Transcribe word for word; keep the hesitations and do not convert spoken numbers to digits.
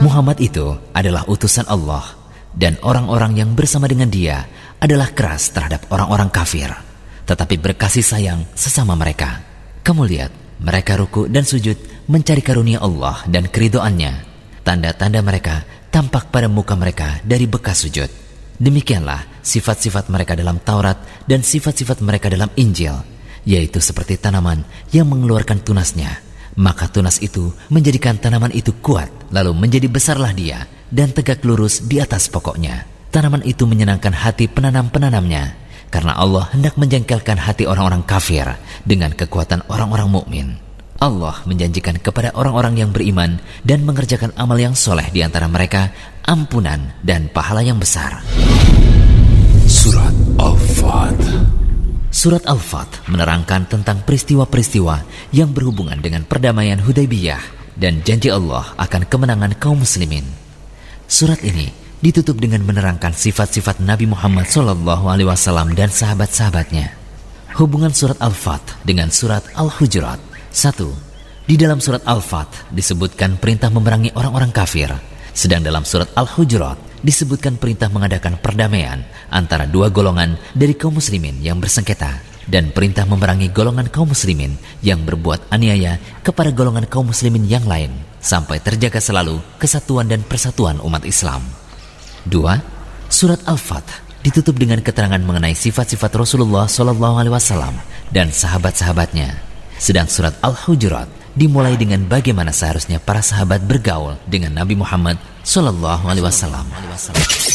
Muhammad itu adalah utusan Allah, dan orang-orang yang bersama dengan dia adalah keras terhadap orang-orang kafir, tetapi berkasih sayang sesama mereka. Kamu lihat, mereka ruku dan sujud mencari karunia Allah dan keridhoannya. Tanda-tanda mereka tampak pada muka mereka dari bekas sujud. Demikianlah sifat-sifat mereka dalam Taurat dan sifat-sifat mereka dalam Injil, yaitu seperti tanaman yang mengeluarkan tunasnya. Maka tunas itu menjadikan tanaman itu kuat, lalu menjadi besarlah dia dan tegak lurus di atas pokoknya. Tanaman itu menyenangkan hati penanam-penanamnya, karena Allah hendak menjengkelkan hati orang-orang kafir dengan kekuatan orang-orang mukmin. Allah menjanjikan kepada orang-orang yang beriman dan mengerjakan amal yang soleh di antara mereka ampunan dan pahala yang besar. Surat Al-Fat. Surat Al-Fat menerangkan tentang peristiwa-peristiwa yang berhubungan dengan perdamaian Hudaybiyah dan janji Allah akan kemenangan kaum muslimin. Surat ini ditutup dengan menerangkan sifat-sifat Nabi Muhammad shallallahu alaihi wasallam dan sahabat-sahabatnya. Hubungan surat Al-Fat dengan surat Al-Hujurat. Satu. Di dalam surat Al-Fat disebutkan perintah memerangi orang-orang kafir, sedang dalam surat Al-Hujurat disebutkan perintah mengadakan perdamaian antara dua golongan dari kaum muslimin yang bersengketa, dan perintah memerangi golongan kaum muslimin yang berbuat aniaya kepada golongan kaum muslimin yang lain, sampai terjaga selalu kesatuan dan persatuan umat Islam. Dua. Surat Al-Fat ditutup dengan keterangan mengenai sifat-sifat Rasulullah shallallahu alaihi wasallam dan sahabat-sahabatnya. Sedang surat Al-Hujurat dimulai dengan bagaimana seharusnya para sahabat bergaul dengan Nabi Muhammad shallallahu alaihi wasallam.